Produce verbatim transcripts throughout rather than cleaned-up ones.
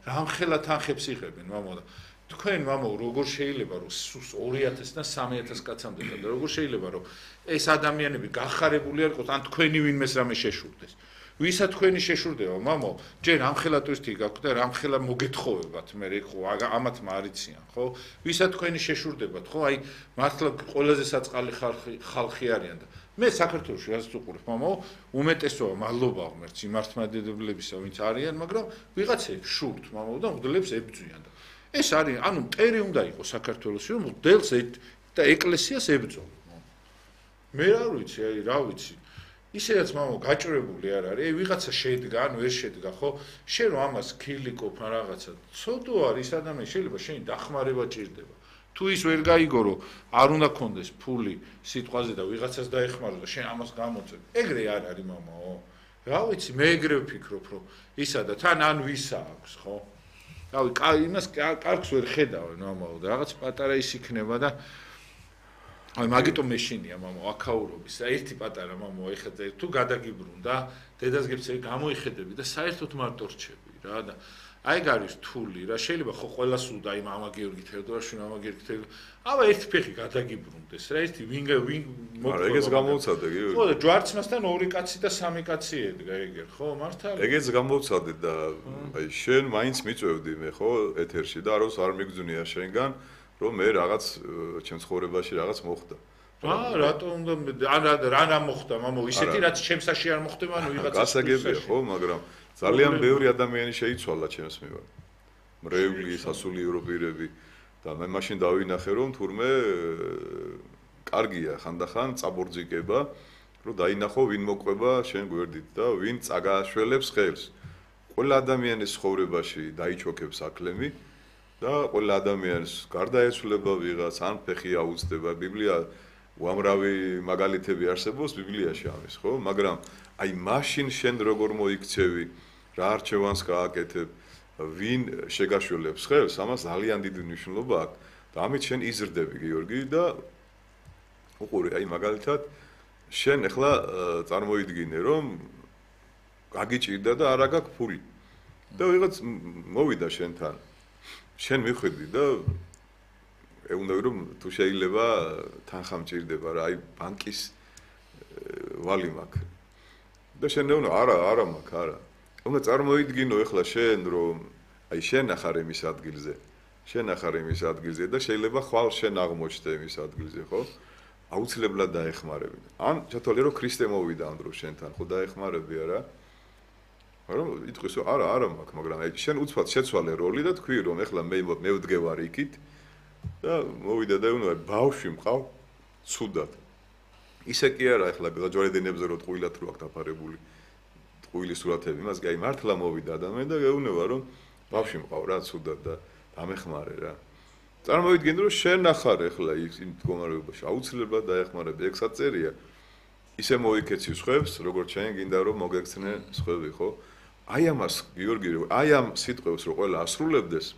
რამხელა თანხებს იღებენ მამო და თქვენ მამო როგორ შეიძლება რომ ორი ათასი და სამი ათასი კაცამდე და როგორ შეიძლება რომ ეს ადამიანები გახარებული არ იყოს ან თქვენი ვინმეს რამე შეშურდეს ვისაც თქვენი შეშურდება მამო ჯერ რამხელა ტვისტი გაქვთ და რამხელა მოგეთხოვებათ მე ხო ამათ მარიციან ხო ვისაც თქვენი შეშურდებათ ხო აი მართლა ყველაზე საწყალი ხალხი ხალხი არიან და მე საქართველოში რაც უყურებ მამო უმეტესობა მადლობა ღმერთს იმ მართლმადიდებლებისა ვინც არიან მაგრამ ვიღაცებს შურთ მამო და მგლებს ებძვიან და ეს არის ანუ მტერი უნდა იყოს საქართველოში რომ მგლს და ეკლესიას ებძოლო მე რა ვიცი აი რა ვიცი ისედაც მამო გაჭრებული არ არის, ვიღაცა შედგა, ან ვერ შედგა, ხო? შენ რომ ამას ქილიკობ ან რაღაცა, ცოტო არის ადამიანი შეიძლება შენი დახმარება ჭირდება. თუ ის ვერ გაიგო რომ არ უნდა კონდეს ფული სიტყვაზე და ვიღაცას დაეხმარო და შენ ამას გამოწევ. ეგრე არ არის მამაო. რა ვიცი, მე ეგრე ვფიქრობ რომ ისა და თან ან ვისა აქვს, ხო? რავი, იმას კარგს ვერ ხედავენ მამაო და რაღაც პატარა ის იქნება და აი მაგიტომ მეშინია მამო აკაურობის და ერთი პატარა მამო ეხლა თუ გადაგიბრუნდა დედას გეცე გამოიხედები და საერთოდ მარტო რჩები რა და აი გარის რთული რა შეიძლება ხო ყველა სულ აი მამა გიორგი თეოდორაშვილი მამა გიორგი თეოდორ აბა ერთი ფეხი გადაგიბრუნდეს რა ერთი ვინ ვინ მაგრამ ეგეც გამოვცადე გიორგი ხო და ჯვარცმასთან ორი კაცი და სამი კაცი ედგა ეგერ ხო მართალია ეგეც გამოვცადე და აი შენ მაინც მიწევდი მე ხო ეთერში და აროს არ მიგძვნია შენგან რომ მე რაღაც ჩემს ცხოვრებაში რაღაც მოხდა. აა რატომ უნდა ან რა რა მოხდა მამო ისეთი რაც ჩემსაში არ მოხდება ანუ ვიღაცა გასაგებია ხო მაგრამ ძალიან ბევრი ადამიანი შეიცვალა ჩემს მიმართ. მრევლი სასულიერო პირები და მე მაშინ დავინახე რომ თურმე კარგია ხანდახან წაბორძიკება რომ დაინახო ვინ მოყვება შენ გვერდით და ვინ წაგაშველებს ხელს. ყველა ადამიანის ცხოვრებაში დაიჩოქებს აკლემი და ყველა ადამიანს გარდაეცვლება ვიღაც ან ფეხი აუწდება ბიბლია უამრავი მაგალითები არსებობს ბიბლიაში ამის ხო მაგრამ აი მაშინ შენ როგორ მოიქცევი რა არჩევანს გააკეთებ ვინ შეგაშველებს ხელს ამას ძალიან დიდი მნიშვნელობა აქვს და ამით შენ იზრდები გიორგი და უყურე აი მაგალითად შენ ახლა წარმოიდგინე რომ გაგიჭირდა და არა გაქვს ფული და ვიღაც მოვიდა შენთან შენ მიხვედი და ეუბნები რომ თუ შეიძლება თანხა მჭირდება რა აი ბანკის ვალი მაქვს და შენ ეუბნა არა არა მაქვს არა უნდა წარმოიდგინო ეხლა შენ რომ აი შენ ახარ იმის ადგილზე შენ ახარ იმის ადგილზე და შეიძლება ხვალ შენ აღმოჩნდე იმის ადგილზე ხო აუცილებლად დაეხმარები ან ჩათვალე რომ ქრისტე მოვიდა ამ დროს შენთან ხო დაეხმარები არა მაგრამ იტყვის რომ არა არა მაქვს მაგრამ აი შენ უცბად შეცვალე როლი და თქვი რომ ეხლა მე მე ვდგევარ იქით და მოვიდა და უნდა ბავშვი მყავ ცუდად ისე კი არა ეხლა გაჯვარედინებზე რომ ტყუილად რო აქვს დაფარებული ტყუილის სურათები მას გაი მართლა მოვიდა ადამიანი და გეუბნება რომ ბავშვი მყავ რა ცუდად და დამეხმარე რა წარმოიდგინე რომ შენ ახარ ეხლა იმ მდგომარეობაში აუცილებლად დაეხმარები ეგსაც წერია ისე მოიქეცი სხვებს როგორც შენ გინდა რომ მოგექცნე სხვები ხო აი ამას გიორგი აი ამ სიტყვებს რო ყველა ასრულებდეს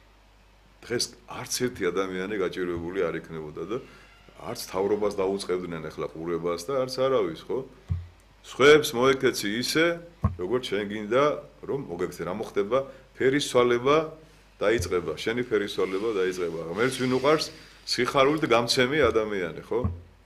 დღეს არც ერთი ადამიანი გაჭირვებული არ იქნებოდა და არც თავრობას დაუწყებდნენ ახლა ყურებას და არც არავის ხო სხვებს მოიქეცი ისე როგორც შენ გინდა რომ მოგექცე რა მოხდება ფერის ცვალება დაიწყება შენი ფერის ცვალება დაიწყება ღმერთს ვინ უყარს სიხარული და გამცემი ადამიანი ხო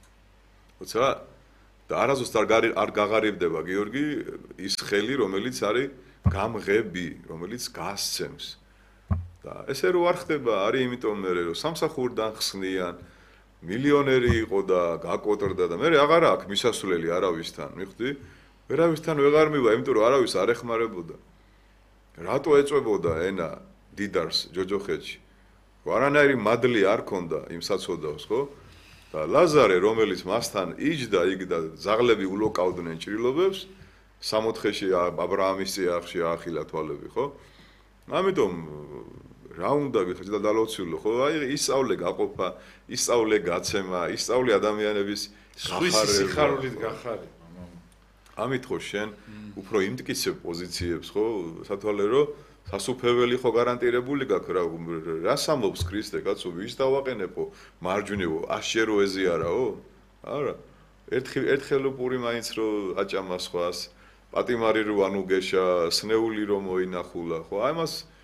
როცა და არასდროს არ გაღარიბდება გიორგი ის ხელი რომელიც არის გამღები რომელიც გასცემს და ესე რო არ ხდება არის იმიტომ მე რომ სამსახურიდან ხსნიან მილიონერი იყო და გაკოტრდა და მე აღარა აქვს მისასვლელი არავისთან მიხვდი ვერავისთან ვეღარ მივა იმიტომ რომ არავის არ ეხმარებოდა რატო ეწვებოდა ენა დიდარს ჯოჯოხეთში არანაირი მადლი არ ქონდა იმ საცოდავს ხო და ლაზარე რომელიც მასთან იჯდა იქ და ზაღლები ულოკავდნენ ჭრილობებს სამოთხეში აბრაამის წიაღში აახილა თვალები ხო ამიტომ რა უნდა გიხდი და დალოცილო ხო აი ისწავლე გაყოფა ისწავლე გაცემა ისწავლე ადამიანების სიხარულით გახარება ამით ხო შენ უფრო იმტკიცებ პოზიციებს ხო სათვალე რომ სასუფეველი ხო გარანტირებული გაქვს რა რას ამბობს ქრისტე კაცო ვის დავაყენებო მარჯვნივო აშერო ეზიარაო არა ერთხი ერთხელოპური მაინც რო აჭამა სხვას პატიმარი რო ანუგეშა სნეული რო მოინახულა ხო აი მას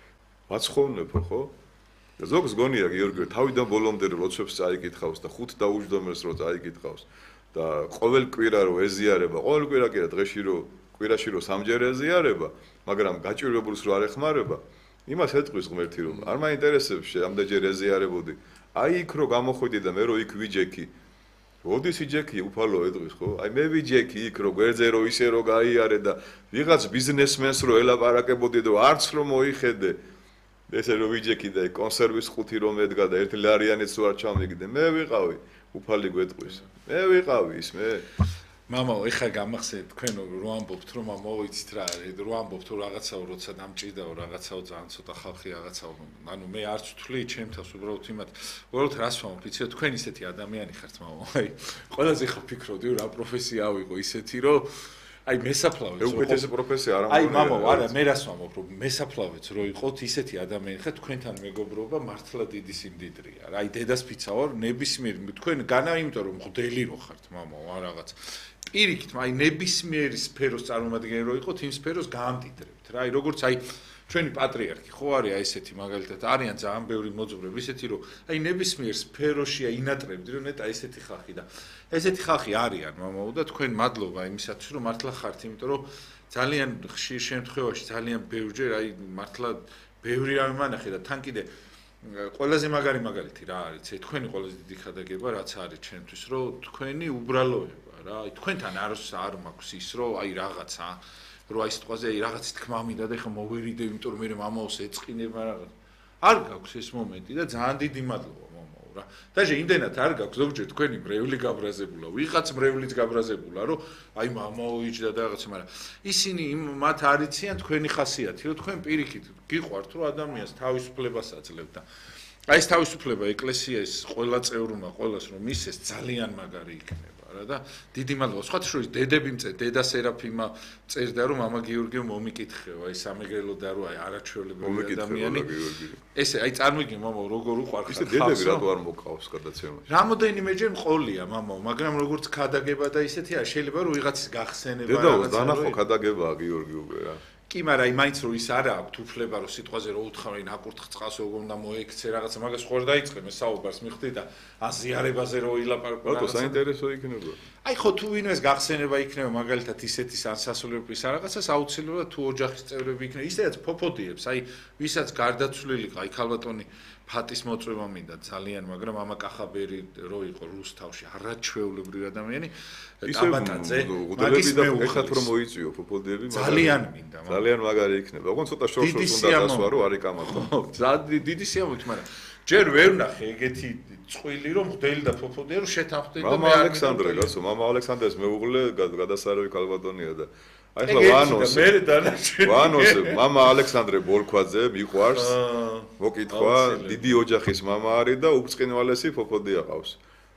ვაცხოვნებო, ხო? და ზოგს გონია გიორგი, თავიდან ბოლომდე ლოცვებს წაიკითხავს და ხუთ დაუჯდომელს რო წაიკითხავს და ყოველ კვირა რო ეზიარება, ყოველ კვირა კი რა დღეში რო კვირაში რო სამჯერ ეზიარება, მაგრამ გაჭირვებულს რო არ ეხმარება, იმას ეთყვის ღმერთი რომ არ მაინტერესებს ამდენჯერ ეზიარებოდი. აი იქ რო გამოხვიდი და მე რო იქ ვიჯექი. როდის იჯექი უფალო ედღვის ხო? აი მე ვიჯექი იქ რო გვერდზე რო ისე რო გაიარე და ვიღაც ბიზნესმენს რო ელაპარაკებოდი და არც რო მოიხედე. ესე რო ვიჯექი და კონსერვის ხუთი რომ ედგა და ერთი ლარიანიც რო არ ჩამიგდე, მე ვიყავი უფალი გვეთყვის. მე ვიყავი ის მე. მამაო, ეხლა გამახსენეთ თქვენ რო ამბობთ რომ მოვიცით რა, რო ამბობთ რომ რაღაცაო როცა დამჭირდაო რაღაცაო ძალიან ცოტა ხალხი რაღაცაო, ანუ მე არც ვთვლი ჩემ თავს უბრალოდ იმათ, უბრალოდ რას ვამბობ, იცით თქვენ ისეთი ადამიანი ხართ მამაო, აი ყველაზე ხო ფიქრობდი რა პროფესია ავიღო ისეთი რომ აი მესაფლავეც რო უკეთესი პროფესია არ აი მამაო, არა მე რას ვამბობ რომ მესაფლავეც რო იყოთ ისეთი ადამიანი ხართ თქვენთან მეგობრობა მართლა დიდი სიმდიდრეა რა, აი დედას ფიცავარ ნებისმიერ თქვენ განა იმიტომ რომ მღვდელი რო ხართ მამაო, არ რაღაც პირიქით, აი ნებისმიერი სფეროს წარმომადგენელი რო იყოთ, იმ სფეროს გაამდიდრებთ რა. აი როგორც აი ჩვენი პატრიარქი ხო არის აი ესეთი მაგალითად, არიან ძალიან ბევრი მოძღვრები, ისეთი რომ აი ნებისმიერ სფეროში აინატრებდი რომ ნეტა ესეთი ხალხი და ესეთი ხალხი არიან მამაო და თქვენ მადლობა იმისათვის რომ მართლა ხართ, იმიტომ რომ ძალიან ხშირ შემთხვევაში ძალიან ბევრჯერ აი მართლა ბევრი რამე მანახე და თან კიდე ყველაზე მაგარი მაგალითი რა არის, თქვენი ყველაზე დიდი ხადაგება რაც არის ჩემთვის, რომ თქვენი უბრალოება რა, აი თქვენთან არს არ მაქვს ის რომ აი რაღაცა რომ აი სიტყვაზე აი რაღაც თქმა მინდა და ეხლა მოვერიდე იმიტომ რომ მე მამაოს ეწყინება რაღაც არ გაქვს ეს მომენტი და ძალიან დიდი მადლობა მამაო რა დაჟე იმდენად არ გაქვს ზოგჯერ თქვენი მრევლი გაბრაზებულა ვიღაც მრევლიც გაბრაზებულა რომ აი მამაო იჯდა და რაღაცა მაგრამ ისინი მათ არიციან თქვენი ხასიათი რომ თქვენ პირიქით გიყვართ რომ ადამიანს თავისუფლებას აძლევთ და აი ეს თავისუფლება ეკლესიის ყველა წევრმა ყველას რომ მისცეს ძალიან მაგარი იქნება რა და დიდი მადლობა. სხვათა შორის დედები მწე, დედა სერაფიმა წერდა რომ მამა გიორგიო მომიკითხეო, აი სამეგრელო და რო აი არაჩვეულებრივი ადამიანი. ესე აი წარმოგიდგენ მამა როგორ უყვარხარ ხალხს. ისე დედები რატო არ მოკავს გადაცემაში? რამოდენიმეჯერ მყოლია მამა, მაგრამ როგორც ქადაგება და ისეთია შეიძლება რომ ვიღაცის გახსენება რაღაცა. დედაო დანახო ქადაგებაა გიორგი უკვე რა. კი, მაგრამ აი მაინც რო ის არა აქვთ უფლება რომ სიტყვაზე რო უთხრენ აკურთხ წყალს როგორ უნდა მოექცე რაღაცა მაგას ხوار დაიწყე მე საუბარს მიხდი და აზიარებაზე რო ილაპარაკო რაღაცა. რატო საინტერესო იქნება? აი ხო თუ ვინმეს გახსენება იქნება მაგალითად ისეთის ან სასულიერო რაღაცას აუცილებლად თუ ოჯახის წევრები იქნება ისედაც ფოფოდიებს აი ვისაც გარდაცვლილი აი ქალბატონი ფატის მოწვევა მინდა ძალიან მაგრამ მამა კახაბერი რო იყო რუსთავში არაჩვეულებრივი ადამიანი კაბატაძე მაგის მე ეხათ რომ მოიწვიო ფოფოდიები ძალიან მინდა ძალიან მაგარი იქნება ოღონდ ცოტა შორშოს უნდა დასვა რომ არ იკამათო ხო ძალიან დიდი სიამოვნებით მაგრამ ჯერ ვერ ნახე ეგეთი წყვილი რომ მღვდელი და ფოფოდია რომ შეთანხმდნენ და მე ალექსანდრე გასო მამა ალექსანდრეს მეუღლე გადასარევი ქალბატონია და აი ხო ვანოს მე დანარჩენი ვანოს მამა ალექსანდრე ბოლქვაძე მიყვარს მოკითხვა დიდი ოჯახის მამა არის და უბრწყინვალესი ფოფოდია ყავს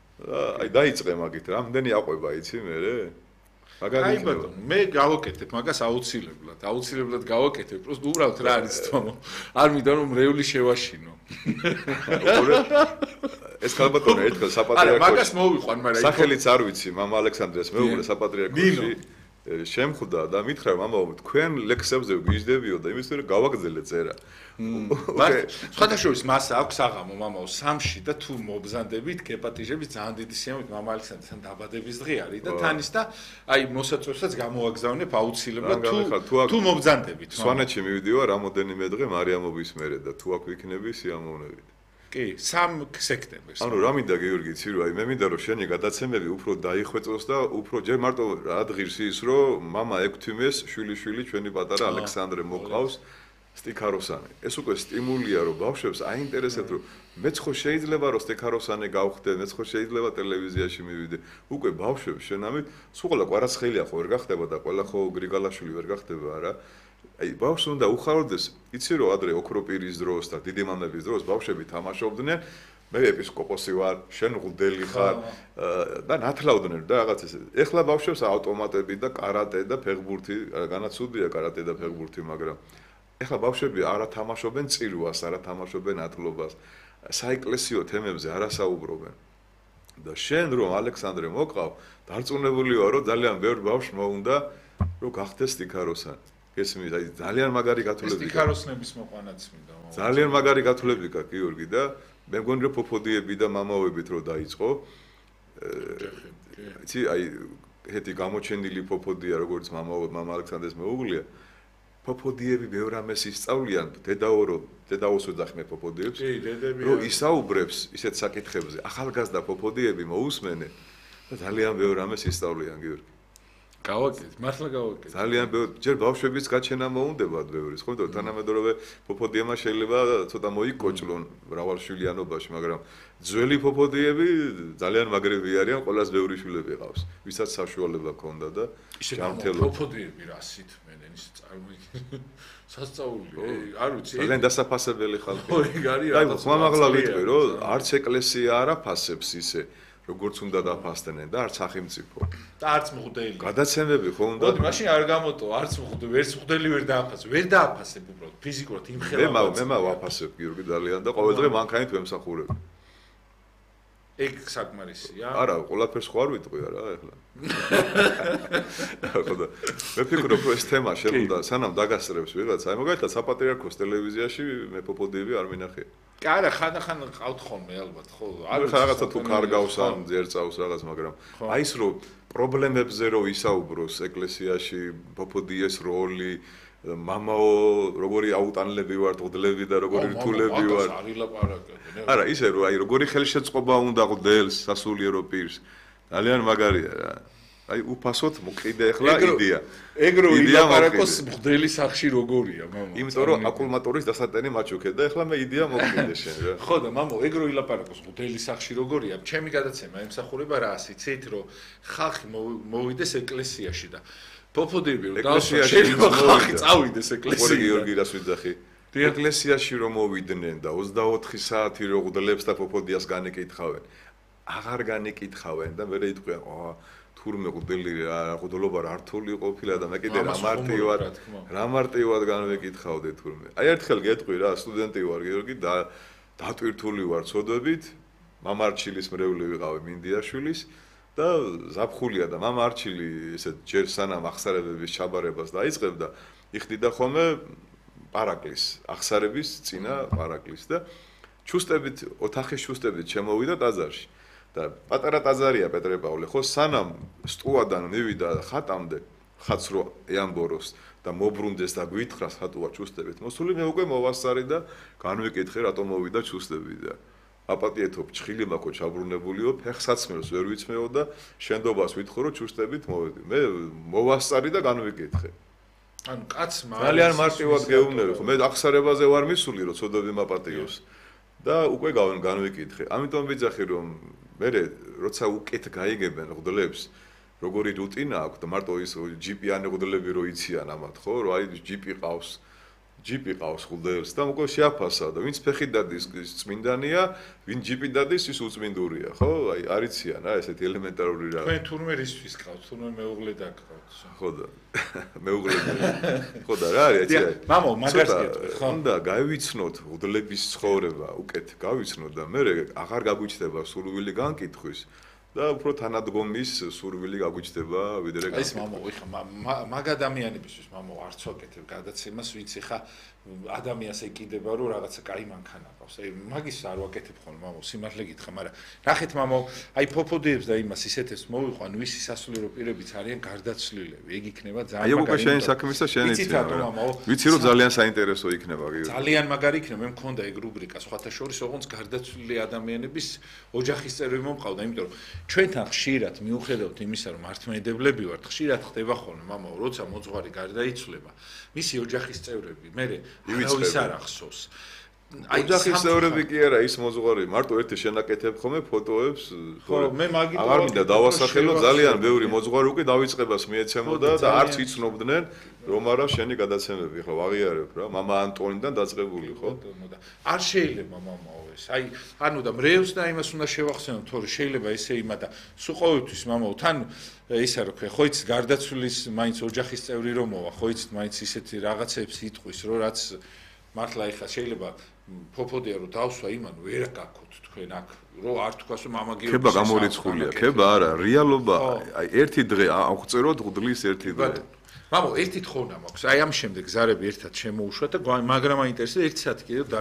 აი დაიწყე მაგით რამდენი აყვება იცი მე მაგარი აი ბატონო მე გავაკეთებ მაგას აუცილებლად აუცილებლად გავაკეთებ просто უბრალოდ რა არის თქო არ მინდა რომ მრევლი შევაშინო ეს ქალბატონი ერთხელ საპატრიარქოში არა მაგას მოვიყვან მაგრამ სახელიც არ ვიცი მამა ალექსანდრეს მეუღლე საპატრიარქოში შემხვდა და მითხრა მამაო თქვენ ლექსებზე გიждდებიო და იმის ვერა გავაგზელე წერა სხვათა შორის მას აქვს აღამო მამაო სამში და თუ მობზანდებით გეპატიჟების ძალიან დიდი სიამოვნებით მამა ალექსანდრესთან დაბადების დღე არის და თანის და აი მოსაწვევსაც გამოვაგზავნებ აუცილებლად თუ თუ მობზანდებით სვანეთში მივიდიო რამოდენიმე დღე მარიამობის მერე და თუ აქ ვიქნები სიამოვნებით კი სამი სექტემბერს ანუ რა მინდა გიორგი იცი რა აი მე მინდა რომ შენი გადაცემები უფრო დაიხვეწოს და უფრო ჯერ მარტო რა ღირს ის რომ მამა ექვთიმეს შვილი შვილი ჩვენი პატარა ალექსანდრე მოყავს სტიქაროსანი ეს უკვე სტიმულია რომ ბავშვებს აინტერესებს რომ მეც ხო შეიძლება რომ სტიქაროსანი გავხდე მეც ხო შეიძლება ტელევიზიაში მივიდე უკვე ბავშვებს შენამით სულ ყველა კვარაცხელია ხო ვერ გახდება და ყველა ხო გრიგალაშვილი ვერ გახდება არა აი ბავშვს უნდა უხაროდეს იცი რომ ადრე ოქროპირის დროს და დიდი მამების დროს ბავშვები თამაშობდნენ მე ეპისკოპოსი ვარ შენ მღვდელი ხარ და ნათლავდნენ და რაღაც ესე ეხლა ბავშვებს ავტომატები და კარატე და ფეხბურთი განაცუდია კარატე და ფეხბურთი მაგრამ ეხლა ბავშვები არა თამაშობენ წირვას არა თამაშობენ ათლობას საეკლესიო თემებზე არა საუბრობენ და შენ რომ ალექსანდრე მოყავ დარწმუნებული ვარ რომ ძალიან ბევრ ბავშვს მოუნდა რომ გახდეს სტიქაროსანი გესმის, აი ძალიან მაგარი გათვლები. სტიქაროსნების მოყვანაც მინდა. ძალიან მაგარი გათვლები გაქვს გიორგი და მე მგონი რომ ფოფოდიები და მამაოებით რო დაიწყო. იცი, აი ერთი გამოჩენილი ფოფოდია, როგორც მამაო, მამა ალექსანდრეს მეუღლეა. ფოფოდიები ბევრ ამას ისწავლიან, დედაო რო დედაოს ვეძახმე ფოფოდიებს. კი, დედები. რომ ისაუბრებს ისეთ საკითხებზე, ახალგაზრდა ფოფოდიები მოусმენენ და ძალიან ბევრ ამას ისწავლიან გიორგი. გავაკეთე, მართლა გავაკეთე. ძალიან ბევრი, ჯერ ბავშვების გაჩენა მოუნდებათ ბევრის, ხო, იმიტომ რომ თანამედროვე ფოფოდიებმა შეიძლება ცოტა მოიკოჭლონ მრავალშვილიანობაში, მაგრამ ძველი ფოფოდიები ძალიან მაგრები არიან, ყველას ბევრი შვილები ყავს, ვისაც საშუალება ჰქონდა და ჯანმრთელობა. ფოფოდიები რასით მენენ ის წარმოიდგინე. სასწაულია, არ ვიცი. ძალიან დასაფასებელი ხალხი. ხო, ეგ არის. აი, ხმამაღლა ვიტყვი, რომ არც ეკლესია არ აფასებს ისე როგორც უნდა დაფასდნენ და არც სახელმწიფო. და არც მღვდელი. გადაცემები ხო უნდა? მოდი, მაშინ არ გამოტო, არც მღვდელი, ვერც მღვდელი ვერ დააფასებ. ვერ დააფასებ უბრალოდ ფიზიკურად იმ ხელა. მე მავა, მე მავა აფასებ გიორგი ძალიან და ყოველდღე მანქანით ვემსახურებ. ეგ საკმარისია? არა, ყველაფერს ხო არ ვიტყვი არა ეხლა. ხო და მე ფიქრობ რომ ეს თემა შემოდა სანამ დაგასწრებს ვიღაცა. აი მაგალითად საპატრიარქოს ტელევიზიაში მე ფოფოდიები არ მინახე. კი არა, ხანდახან ყავთ ხოლმე ალბათ, ხო? არ ვიცი რაღაცა თუ კარგავს ან ძერწავს რაღაც, მაგრამ აი ის რომ პრობლემებზე რო ისაუბროს ეკლესიაში, ფოფოდიეს როლი, მამაო, როგორი აუტანლები ვართ, ღდლები და როგორი რთულები ვართ. არ ილაპარაკებენ. არა, ისე რომ აი როგორი ხელშეწყობა უნდა ღდელს, სასულიერო პირს. ძალიან მაგარია რა. აი უფასოდ მოკიდე ახლა იდეა. ეგ რო ილაპარაკოს ღდელი სახში როგორია, მამა? იმიტომ რომ აკუმულატორის დასატენი მაჩუქე და ახლა მე იდეა მოკიდე შენ რა. ხო და მამა, ეგ რო ილაპარაკოს ღდელი სახში როგორია? ჩემი გადაცემა ემსახურება რას, იცით რომ ხალხი მოვიდეს ეკლესიაში და ფოფოდიები რომ ეკლესიაში ხალხი წავიდეს ეკლესიაში. გიორგი რას ვიძახი? ეკლესიაში რომ მოვიდნენ და ოცდაოთხი საათი რო ღდლებს და ფოფოდიას განეკითხავენ. აღარ განეკითხავენ და მე იტყვიან, აა თურმე ღდელი რა, ღდლობა რართული ყოფილა და მე კიდე რა მარტივად, რა მარტივად განვეკითხავდე თურმე. აი ერთხელ გეტყვი რა, სტუდენტი ვარ გიორგი და დატვირთული ვარ ცოდვებით, მამა არჩილის მრევლი ვიყავი მინდიაშვილის და ზაფხულია და მამა არჩილი ესე ჯერ სანამ ახსარებების ჩაბარებას დაიწყებდა, იხდიდა ხოლმე პარაკლის, ახსარების წინა პარაკლის და ჩუსტებით, ოთახის ჩუსტებით შემოვიდა ტაძარში. და პატარა ტაძარია პეტრე-პავლე, ხო, სანამ სტუადან მივიდა ხატამდე, ხატს რო ეამბოროს და მობრუნდეს და გვითხრას ხატუა ჩუსტებით. მოსული მე უკვე მოვასწარი და განვიკითხე რატომ მოვიდა ჩუსტები და აპატიეთო ფჩხილი მაქო ჩაბრუნებულიო, ფეხსაცმელს ვერ ვიცმეო და შენდობას ვითხოვ რომ ჩუსტებით მოვედი. მე მოვასწარი და განვიკითხე. ანუ კაც ძალიან მარტივად გეუბნები, ხო, მე ახსარებაზე ვარ მისული რომ ცოდები მაპატიოს. და უკვე განვიკითხე. ამიტომ ვიძახი რომ მე როცა უკეთ გაიგებენ ღდლებს, როგორი რუტინა აქვს და მარტო ის ჯიპიანი ღდლები რო იციან ამათ, ხო, რომ აი ჯიპი ყავს, ჯიპი ყავს ღდელს და უკვე შეაფასა და ვინც ფეხი დადის წმინდანია, ვინ ჯიპი დადის ის უწმინდურია, ხო? აი არიციან რა ესეთი ელემენტარული რა. თქვენ თურმე რისთვის ყავთ, თურმე მეუღლე დაგყავთ. ხო და მეუღლე. ხო და რა არის აი. მამო, მაგას გეტყვი, ხო? უნდა გავიცნოთ ღდლების ცხოვრება, უკეთ გავიცნოთ და მე აღარ გაგვიჩნდება სურვილი განკითხვის. და უფრო თანადგომის სურვილი გაგვიჩნდება ვიდრე ეს მამო, ეხა მაგ ადამიანებისთვის მამო არც ვაკეთებ გადაცემას, ვინც ეხა ადამიანს ეკიდება რომ რაღაცა კაი მანქანა ყავს. აი მაგის არ ვაკეთებ ხოლმე მამო, სიმართლე გითხრა, მაგრამ ნახეთ მამო, აი ფოფოდიებს და იმას ისეთებს მოვიყვან, ვისი სასულიერო პირებიც არიან გარდაცვლილები. ეგ იქნება ძალიან მაგარი. აი უკვე შენი საქმის და შენი იცი რა. ვიცი რომ ძალიან საინტერესო იქნება გიორგი. ძალიან მაგარი იქნება, მე მქონდა ეგ რუბრიკა სხვათა შორის, ოღონდ გარდაცვლილი ადამიანების ოჯახის წევრები მომყავდა, იმიტომ რომ ჩვენთან ხშირად მიუხედავთ იმისა, რომ მართლმადიდებლები ვართ, ხშირად ხდება ხოლმე, მამაო, როცა მოძღვარი გარდაიცვლება, მისი ოჯახის წევრები, მე არავის არ ახსოვს. ოჯახის წევრები კი არა, ის მოძღვარი, მარტო ერთი შენაკეთებ ხოლმე ფოტოებს, ხო, მე მაგით აღარ მინდა დავასახელო, ძალიან ბევრი მოძღვარი უკვე დავიწყებას მიეცემოდა და არც იცნობდნენ, რომ არა შენი გადაცემები, ხო, ვაღიარებ რა, მამა ანტონიდან დაწყებული, ხო? არ შეიძლება მამაო ეს. აი, ანუ და მრევლს და იმას უნდა შევახსენოთ, თორე შეიძლება ესე იმა და სულ ყოველთვის მამაო, თან ისა რო ქვია, ხო იცით გარდაცვლის მაინც ოჯახის წევრი რომ მოვა, ხო იცით მაინც ისეთი რაღაცებს იტყვის, რომ რაც მართლა ეხლა შეიძლება ფოფოდია რო დავსვა იმან ვერ გაქოთ თქვენ აქ რო არ თქვას რომ მამა გიორგი ქება გამორიცხულია ქება არა რეალობა აი ერთი დღე აღწეროთ ღდლის ერთი დღე მამო, ერთი თხოვნა მაქვს. აი ამ შემდეგ ზარები ერთად შემოუშვა და მაგრამ აინტერესებს ერთი საათი კიდევ